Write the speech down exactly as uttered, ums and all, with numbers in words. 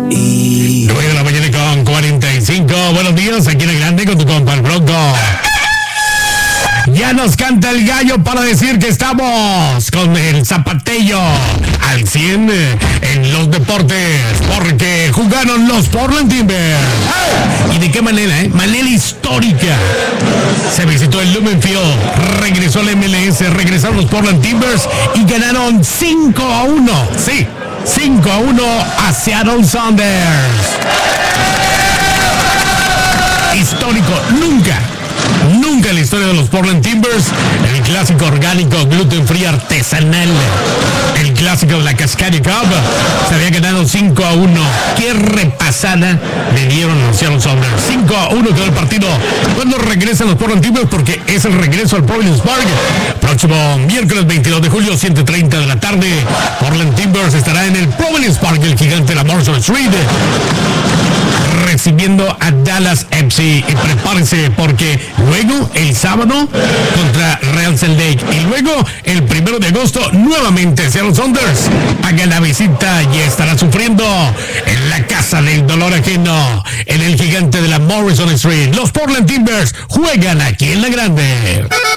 Y... nueve de la mañana con cuarenta y cinco. Buenos días, aquí en el Grande con tu compa el Bronco. Ya nos canta el gallo para decir que estamos con el zapatillo al cien en los deportes, porque jugaron los Portland Timbers. ¿Y de qué manera, eh? Manera histórica. Se visitó el Lumen Field, regresó el M L S, regresaron los Portland Timbers y ganaron cinco a uno. Sí, cinco a uno a Seattle Sounders. Histórico, nunca. Nunca en la historia de los Portland Timbers, el clásico orgánico gluten free artesanal, el clásico de la Cascadia Cup, se había ganado cinco a uno. Qué repasada le dieron a los Seattle Sounders. cinco a uno quedó el partido. Cuando regresan los Portland Timbers, porque es el regreso al Providence Park, próximo miércoles veintidós de julio, siete treinta de la tarde, Portland Timbers estará en el Providence Park, el gigante de la Morrison Street, recibiendo a Dallas F C. Y prepárense porque luego el sábado contra Real Salt Lake y luego el primero de agosto nuevamente Seattle Sounders haga la visita y estará sufriendo en la casa del dolor ajeno en el gigante de la Morrison Street. Los Portland Timbers juegan aquí en la Grande.